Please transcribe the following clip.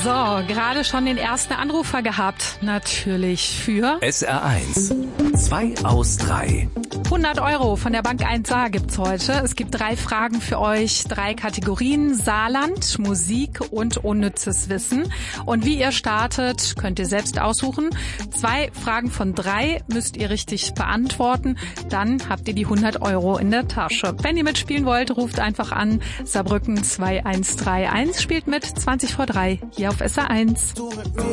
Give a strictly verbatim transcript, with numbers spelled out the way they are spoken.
So, gerade schon den ersten Anrufer gehabt. Natürlich für S R eins. Zwei aus drei. hundert Euro von der Bank eins A gibt's heute. Es gibt drei Fragen für euch, drei Kategorien: Saarland, Musik und unnützes Wissen. Und wie ihr startet, könnt ihr selbst aussuchen. Zwei Fragen von drei müsst ihr richtig beantworten. Dann habt ihr die hundert Euro in der Tasche. Wenn ihr mitspielen wollt, ruft einfach an. Saarbrücken zwei eins drei eins, spielt mit zwanzig vor drei hier auf S R eins.